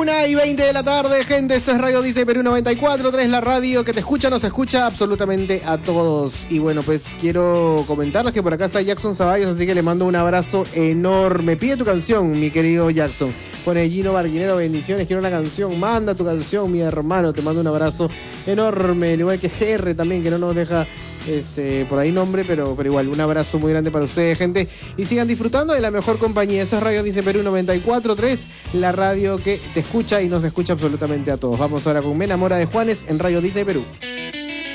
1:20 de la tarde, gente. Eso es Radio Dice Perú 94.3, la radio que te escucha, nos escucha absolutamente a todos. Y bueno, pues quiero comentarles que por acá está Jackson Zavallos, así que le mando un abrazo enorme. Pide tu canción, mi querido Jackson. Pone Gino Barguinero, bendiciones, quiero una canción. Manda tu canción, mi hermano. Te mando un abrazo enorme. Al igual que GR también, que no nos deja por ahí nombre, pero igual, un abrazo muy grande para ustedes, gente. Y sigan disfrutando de la mejor compañía. Eso es Radio Dice Perú 94.3, la radio que te escucha y nos escucha absolutamente a todos. Vamos ahora con Me Enamora de Juanes en Radio Dice Perú.